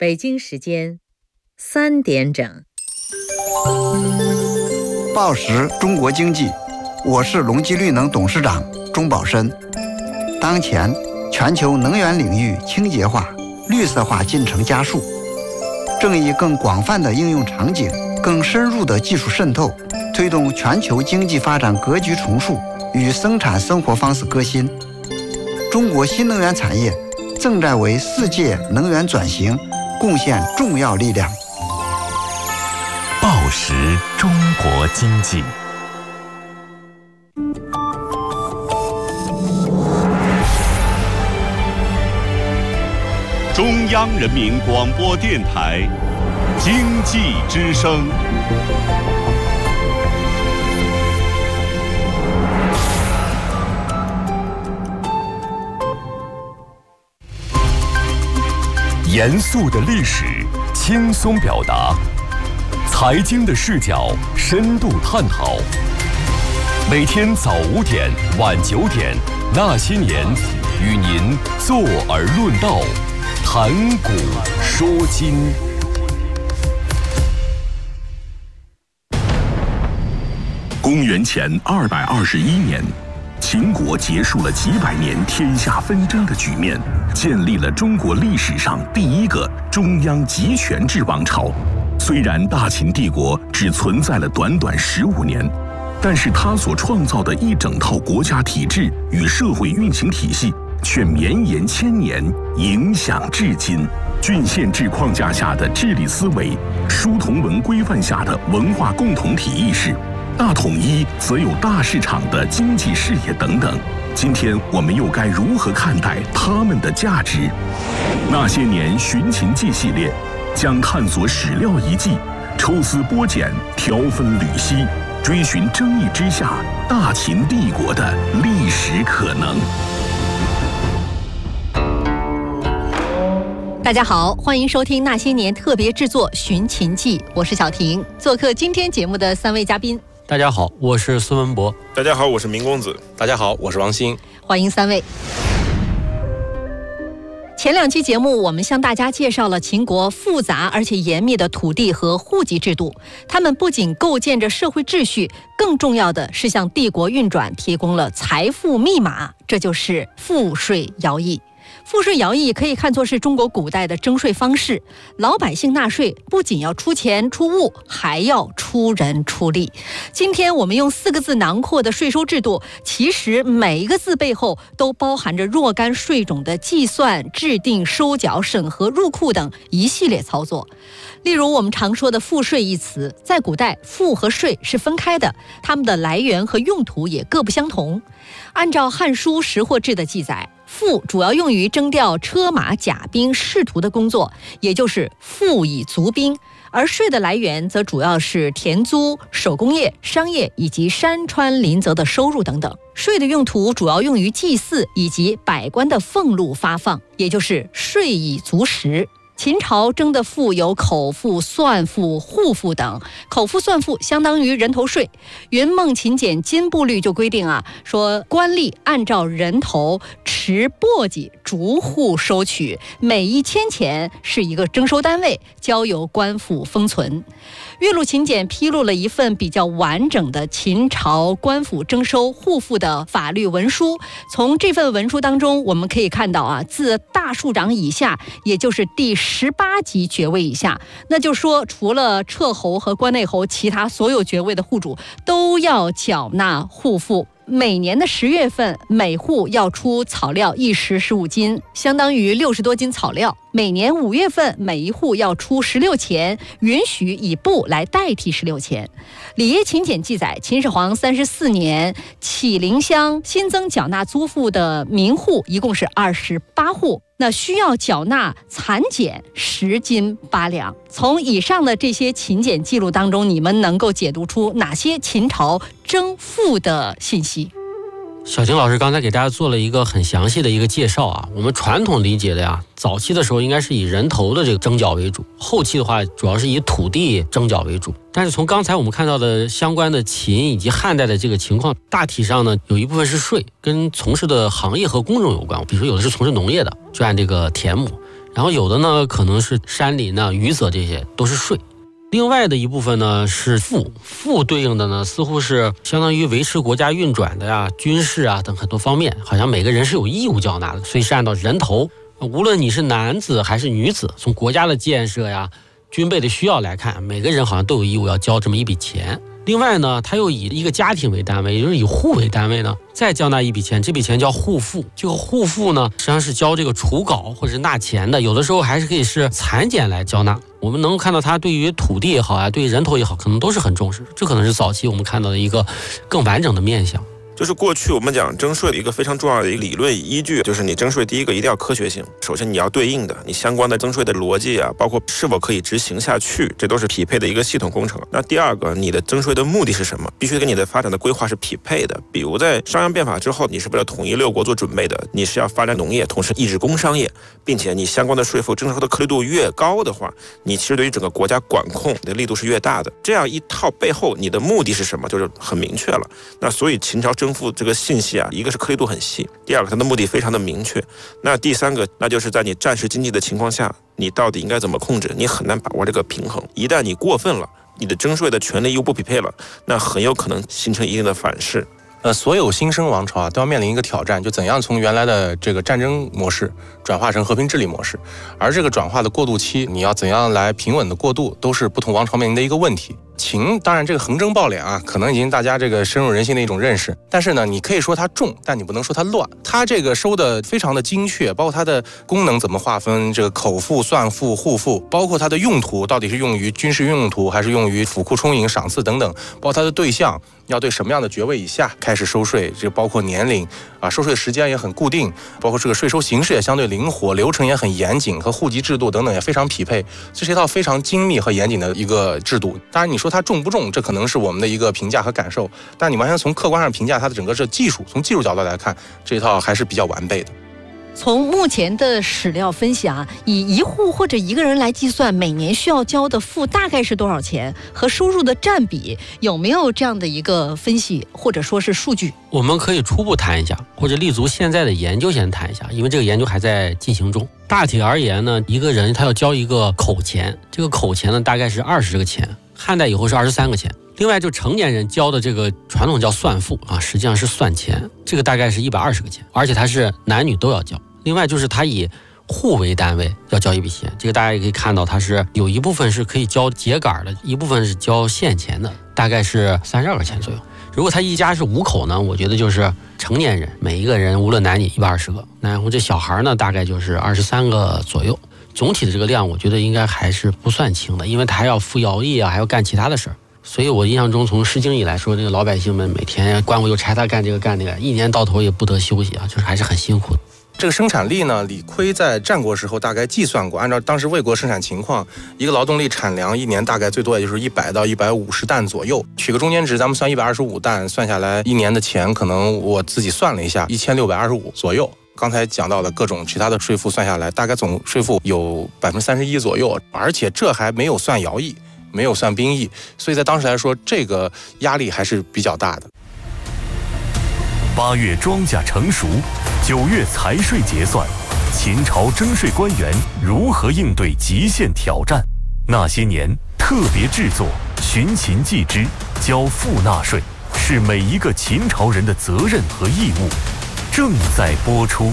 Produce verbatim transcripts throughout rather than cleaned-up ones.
北京时间三点整。 报时中国经济，我是隆基绿能董事长钟宝申。当前全球能源领域清洁化、绿色化进程加速，正以更广泛的应用场景、更深入的技术渗透，推动全球经济发展格局重塑与生产生活方式革新。中国新能源产业正在为世界能源转型贡献重要力量。 报时中国经济， 中央人民广播电台经济之声。 严肃的历史，轻松表达；财经的视角，深度探讨。每天早五点、晚九点，那些年，与您坐而论道，谈古说今。 公元前二百二十一年，秦国结束了几百年天下纷争的局面，建立了中国历史上第一个中央集权制王朝。虽然大秦帝国只存在了短短十五年，但是它所创造的一整套国家体制与社会运行体系却绵延千年，影响至今。郡县制框架下的治理思维，书同文规范下的文化共同体意识，大统一则有大市场的经济视野等等。今天我们又该如何看待他们的价值？那些年寻秦记系列将探索史料遗迹，抽丝剥茧，挑分缕析，追寻争议之下大秦帝国的历史可能。 大家好，欢迎收听那些年特别制作《寻秦记》，我是小婷。做客今天节目的三位嘉宾， 大家好，我是孙文博。 大家好，我是明公子。 大家好，我是王鑫。 欢迎三位。前两期节目，我们向大家介绍了秦国复杂而且严密的土地和户籍制度，他们不仅构建着社会秩序，更重要的是向帝国运转提供了财富密码，这就是赋税徭役。赋税徭役可以看作是中国古代的征税方式，老百姓纳税不仅要出钱出物，还要出人出力。今天我们用四个字囊括的税收制度，其实每一个字背后都包含着若干税种的计算、制定、收缴、审核、入库等一系列操作。例如我们常说的赋税一词，在古代赋和税是分开的，它们的来源和用途也各不相同。按照《汉书·识货志》的记载，赋主要用于征调车马甲兵士卒的工作，也就是赋以足兵；而税的来源则主要是田租、手工业、商业以及山川林泽的收入等等。税的用途主要用于祭祀以及百官的俸禄发放，也就是税以足食。秦朝征的赋有口赋、算赋、户赋等。口赋、算赋相当于人头税。云梦秦简金部律就规定啊，说官吏按照人头持簸箕逐户收取，每一千钱是一个征收单位，交由官府封存。岳麓秦简披露了一份比较完整的秦朝官府征收户赋的法律文书。从这份文书当中，我们可以看到啊，自大庶长以下，也就是第十八级爵位以下，那就说除了彻侯和关内侯，其他所有爵位的户主都要缴纳户赋。每年的十月份，每户要出草料一石十五斤，相当于六十多斤草料。每年五月份，每一户要出十六钱，允许以布来代替十六钱。里耶秦简记载，秦始皇三十四年，启陵乡新增缴纳租赋的民户一共是二十八户，那需要缴纳蚕茧十斤八两。从以上的这些秦简记录当中，你们能够解读出哪些秦朝征赋的信息？ 小婷老师刚才给大家做了一个很详细的一个介绍啊，我们传统理解的呀，早期的时候应该是以人头的这个征缴为主，后期的话主要是以土地征缴为主。但是从刚才我们看到的相关的秦以及汉代的这个情况，大体上呢，有一部分是税，跟从事的行业和工种有关，比如说有的是从事农业的，就按这个田亩。 然后有的呢可能是山林呢、渔泽，这些都是税。另外的一部分呢是赋，赋对应的呢似乎是相当于维持国家运转的呀、军事啊等很多方面，好像每个人是有义务交纳的，所以是按照人头，无论你是男子还是女子，从国家的建设呀、军备的需要来看，每个人好像都有义务要交这么一笔钱。另外呢，他又以一个家庭为单位，也就是以户为单位呢，再交纳一笔钱，这笔钱叫户赋。这个户赋呢，实际上是交这个除稿或者是纳钱的，有的时候还是可以是残减来交纳。我们能够看到他对于土地也好啊，对于人头也好，可能都是很重视。这可能是早期我们看到的一个更完整的面向。 就是过去我们讲征税的一个非常重要的一个理论依据，就是你征税第一个一定要科学性，首先你要对应的你相关的征税的逻辑啊，包括是否可以执行下去，这都是匹配的一个系统工程。那第二个，你的征税的目的是什么，必须跟你的发展的规划是匹配的。比如在商鞅变法之后，你是为了统一六国做准备的，你是要发展农业，同时抑制工商业，并且你相关的税负征收的颗粒度越高的话，你其实对于整个国家管控的力度是越大的。这样一套背后你的目的是什么，就是很明确了。那所以秦朝征赋这个信息啊，一个是颗粒度很细，第二个它的目的非常的明确，那第三个那就是在你战时经济的情况下，你到底应该怎么控制，你很难把握这个平衡。一旦你过分了，你的征税的权利又不匹配了，那很有可能形成一定的反噬。 呃，所有新生王朝啊，都要面临一个挑战，就怎样从原来的这个战争模式转化成和平治理模式。而这个转化的过渡期，你要怎样来平稳的过渡，都是不同王朝面临的一个问题。秦当然这个横征暴敛啊，可能已经大家这个深入人心的一种认识。但是呢，你可以说它重，但你不能说它乱。它这个收的非常的精确，包括它的功能怎么划分，这个口赋、算赋、户赋，包括它的用途到底是用于军事用途，还是用于府库充盈、赏赐等等，包括它的对象要对什么样的爵位以下开始收税，这包括年龄啊，收税时间也很固定，包括这个税收形式也相对灵活，流程也很严谨，和户籍制度等等也非常匹配。这是一套非常精密和严谨的一个制度。当然你说它重不重，这可能是我们的一个评价和感受，但你完全从客观上评价它的整个这技术，从技术角度来看，这一套还是比较完备的。 从目前的史料分析啊，以一户或者一个人来计算，每年需要交的赋大概是多少钱，和收入的占比有没有这样的一个分析，或者说是数据？ 我们可以初步谈一下，或者立足现在的研究先谈一下，因为这个研究还在进行中。大体而言呢，一个人他要交一个口钱，这个口钱呢大概是二十个钱，汉代以后是二十三个钱。另外就成年人交的这个传统叫算赋啊，实际上是算钱，这个大概是一百二十个钱，而且它是男女都要交。另外就是它以户为单位要交一笔钱，这个大家也可以看到，它是有一部分是可以交秸秆的，一部分是交现钱的，大概是三十二个钱左右。如果他一家是五口呢，我觉得就是成年人每一个然无论男女一百二十个，然后这小孩呢大概就是二十三个左右。总体的这个量我觉得应该还是不算轻的，因为他还要服徭役啊，还要干其他的事儿。所以我印象中从诗经以来说，这个老百姓们每天官我又差他干这个干那个，一年到头也不得休息啊，就是还是很辛苦的。 这个生产力呢，李悝在战国时候大概计算过，按照当时魏国生产情况，一个劳动力产粮一年大概最多也就是一百到一百五十担左右，取个中间值，咱们算一百二十五担，算下来一年的钱可能我自己算了一下，一千六百二十五左右。刚才讲到的各种其他的税负算下来，大概总税负有百分之三十一左右，而且这还没有算徭役，没有算兵役，所以在当时来说，这个压力还是比较大的。 八月庄稼成熟，九月财税结算，秦朝征税官员如何应对极限挑战？那些年特别制作《寻秦记之交赋纳税》，是每一个秦朝人的责任和义务，正在播出。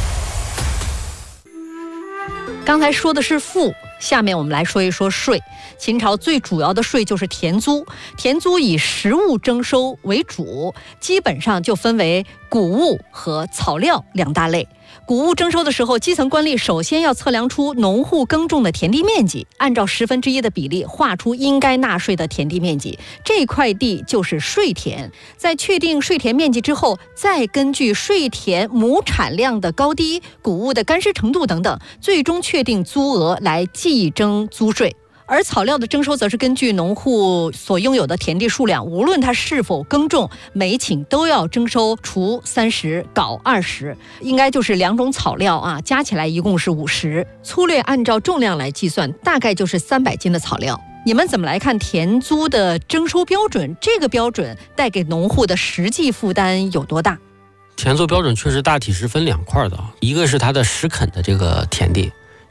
刚才说的是赋，下面我们来说一说税。秦朝最主要的税就是田租，田租以实物征收为主，基本上就分为谷物和草料两大类。谷物征收的时候，基层官吏首先要测量出农户耕种的田地面积，按照十分之一的比例划出应该纳税的田地面积，这块地就是税田。在确定税田面积之后，再根据税田亩产量的高低、谷物的干湿程度等等，最终确定租额来计征租税。而草料的征收则是根据农户所拥有的田地数量，无论他是否耕种，每顷都要征收除三十，稿二十，应该就是两种草料啊，加起来一共是五十。粗略按照重量来计算，大概就是三百斤的草料。你们怎么来看田租的征收标准？这个标准带给农户的实际负担有多大？ 田租标准确实大体是分两块的，一个是它的实垦的这个田地。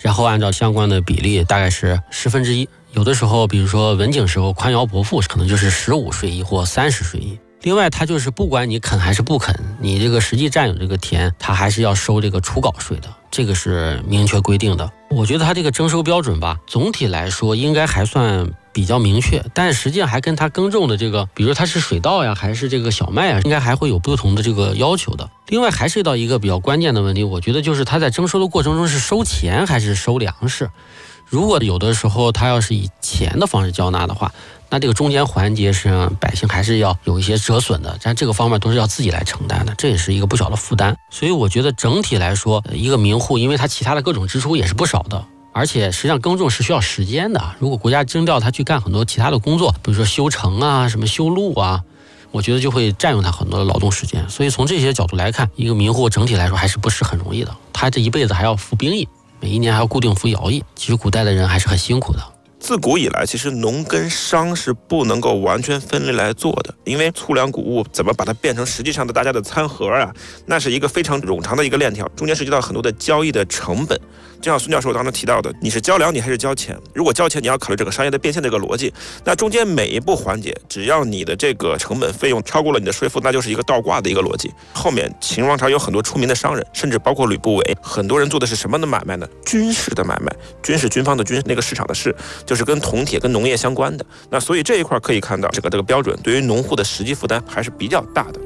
然后按照相关的比例大概是十分之一。有的时候比如说文景时候宽徭薄赋可能就是十五税一或三十税一。另外它就是不管你垦还是不垦，你这个实际占有这个田，它还是要收这个除稿税的，这个是明确规定的。我觉得它这个征收标准吧，总体来说应该还算比较明确，但实际上还跟它耕种的这个，比如它是水稻呀还是这个小麦啊，应该还会有不同的这个要求的。另外还涉及到一个比较关键的问题，我觉得就是它在征收的过程中是收钱还是收粮食。如果有的时候它要是以钱的方式交纳的话，那这个中间环节实际上百姓还是要有一些折损的，但这个方面都是要自己来承担的，这也是一个不小的负担。所以我觉得整体来说，一个民户因为它其他的各种支出也是不少的，而且实际上耕种是需要时间的，如果国家征调他去干很多其他的工作，比如说修城啊什么修路啊，我觉得就会占用他很多的劳动时间。所以从这些角度来看，一个民户整体来说还是不是很容易的，他这一辈子还要服兵役，每一年还要固定服徭役，其实古代的人还是很辛苦的。 自古以来，其实农跟商是不能够完全分离来做的，因为粗粮谷物怎么把它变成实际上的大家的餐盒啊，那是一个非常冗长的一个链条，中间涉及到很多的交易的成本。就像孙教授当时提到的，你是交粮你还是交钱？如果交钱，你要考虑这个商业的变现这个逻辑，那中间每一步环节，只要你的这个成本费用超过了你的税负，那就是一个倒挂的一个逻辑。后面秦王朝有很多出名的商人，甚至包括吕不韦，很多人做的是什么的买卖呢？军事的买卖，军是军方的军，那个市场的市，就是跟铜铁跟农业相关的。那所以这一块可以看到，这个这个标准对于农户的实际负担还是比较大的。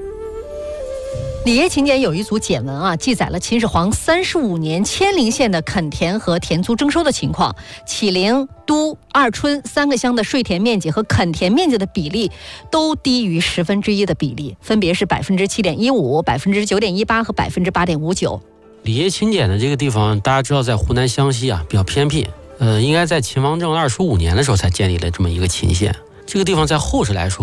《里耶秦简》有一组简文啊，记载了秦始皇三十五年阡陵县的垦田和田租征收的情况。启陵、都、二春三个乡的税田面积和垦田面积的比例都低于十分之一的比例，分别是百分之七点一五、百分之九点一八和百分之八点五九。 里耶秦简的这个地方，大家知道在湖南湘西啊，比较偏僻。呃，应该在秦王政二十五年的时候才建立了这么一个秦县。这个地方在后世来说